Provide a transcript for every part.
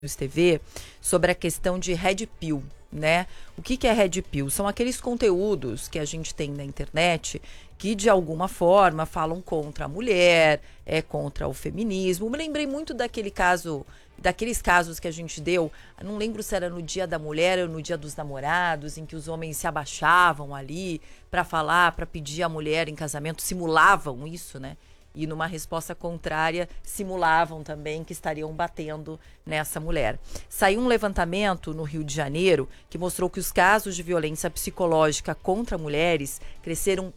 TV sobre a questão de Red Pill, né? O que é Red Pill? São aqueles conteúdos que a gente tem na internet que de alguma forma falam contra a mulher, contra o feminismo. Me lembrei muito daqueles casos que a gente deu, não lembro se era no Dia da Mulher ou no Dia dos Namorados, em que os homens se abaixavam ali para falar, para pedir a mulher em casamento, simulavam isso, né? E numa resposta contrária, simulavam também que estariam batendo nessa mulher. Saiu um levantamento no Rio de Janeiro que mostrou que os casos de violência psicológica contra mulheres cresceram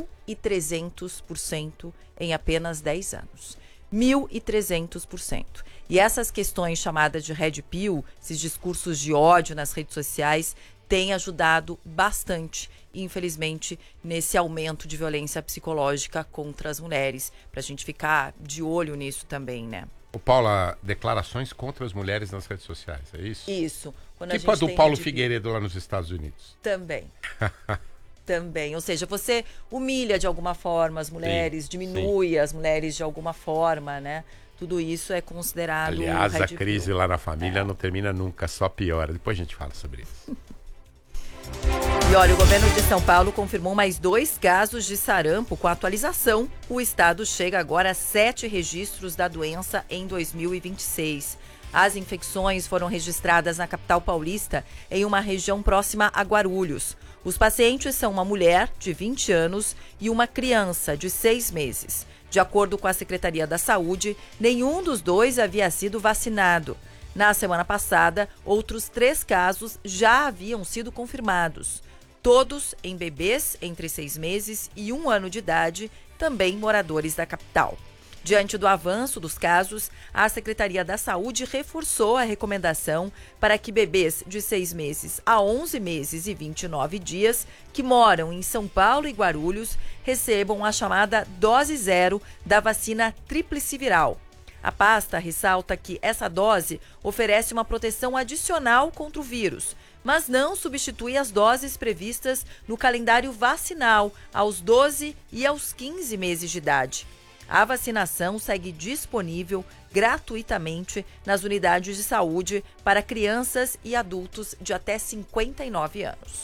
1.300% em apenas 10 anos. 1.300%. E essas questões chamadas de Red Pill, esses discursos de ódio nas redes sociais, têm ajudado bastante, infelizmente, nesse aumento de violência psicológica contra as mulheres. Para a gente ficar de olho nisso também, né? O Paula, declarações contra as mulheres nas redes sociais, é isso? Isso. Tipo a do Paulo Figueiredo lá nos Estados Unidos. Também. Também, ou seja, você humilha de alguma forma as mulheres, diminui as mulheres de alguma forma, né? Tudo isso é considerado... Aliás, a crise lá na família não termina nunca, só piora. Depois a gente fala sobre isso. E olha, o governo de São Paulo confirmou mais 2 casos de sarampo. Com a atualização, o estado chega agora a 7 registros da doença em 2026. As infecções foram registradas na capital paulista, em uma região próxima a Guarulhos. Os pacientes são uma mulher de 20 anos e uma criança de 6 meses. De acordo com a Secretaria da Saúde, nenhum dos dois havia sido vacinado. Na semana passada, outros 3 casos já haviam sido confirmados. Todos em bebês entre 6 meses e 1 ano de idade, também moradores da capital. Diante do avanço dos casos, a Secretaria da Saúde reforçou a recomendação para que bebês de 6 meses a 11 meses e 29 dias que moram em São Paulo e Guarulhos recebam a chamada dose 0 da vacina tríplice viral. A pasta ressalta que essa dose oferece uma proteção adicional contra o vírus, mas não substitui as doses previstas no calendário vacinal aos 12 e aos 15 meses de idade. A vacinação segue disponível gratuitamente nas unidades de saúde para crianças e adultos de até 59 anos.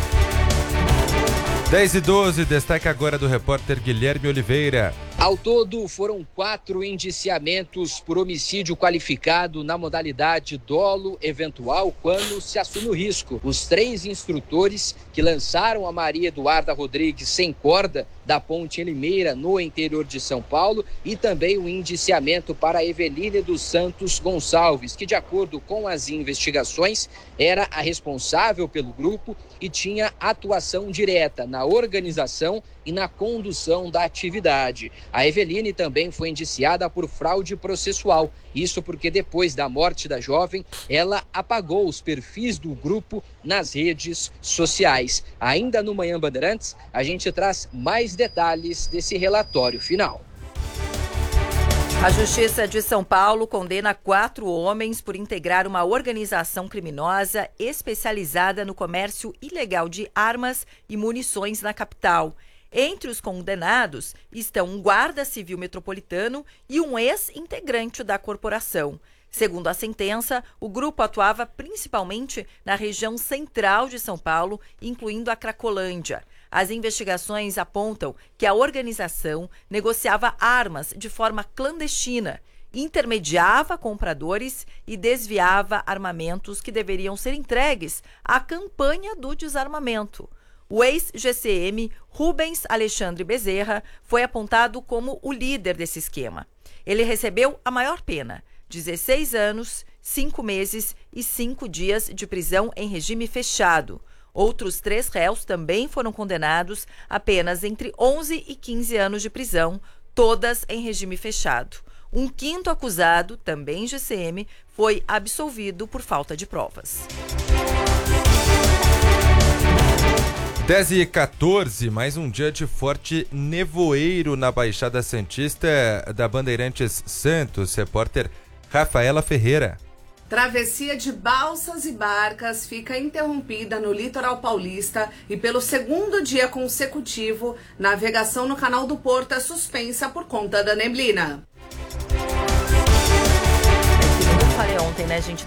10h12, destaque agora do repórter Guilherme Oliveira. Ao todo, foram 4 indiciamentos por homicídio qualificado na modalidade dolo eventual quando se assume o risco. Os 3 instrutores que lançaram a Maria Eduarda Rodrigues sem corda da ponte em Limeira, no interior de São Paulo, e também o indiciamento para Eveline dos Santos Gonçalves, que, de acordo com as investigações, era a responsável pelo grupo e tinha atuação direta na organização e na condução da atividade. A Eveline também foi indiciada por fraude processual. Isso porque depois da morte da jovem, ela apagou os perfis do grupo nas redes sociais. Ainda no Manhã Bandeirantes, a gente traz mais detalhes desse relatório final. A Justiça de São Paulo condena 4 homens por integrar uma organização criminosa especializada no comércio ilegal de armas e munições na capital. Entre os condenados estão um guarda civil metropolitano e um ex-integrante da corporação. Segundo a sentença, o grupo atuava principalmente na região central de São Paulo, incluindo a Cracolândia. As investigações apontam que a organização negociava armas de forma clandestina, intermediava compradores e desviava armamentos que deveriam ser entregues à campanha do desarmamento. O ex-GCM Rubens Alexandre Bezerra foi apontado como o líder desse esquema. Ele recebeu a maior pena, 16 anos, 5 meses e 5 dias de prisão em regime fechado. Outros 3 réus também foram condenados apenas entre 11 e 15 anos de prisão, todas em regime fechado. Um 5º acusado, também GCM, foi absolvido por falta de provas. 10h14, mais um dia de forte nevoeiro na Baixada Santista da Bandeirantes Santos. Repórter Rafaela Ferreira. Travessia de balsas e barcas fica interrompida no litoral paulista e pelo 2º dia consecutivo, navegação no Canal do Porto é suspensa por conta da neblina. falei ontem, né, gente?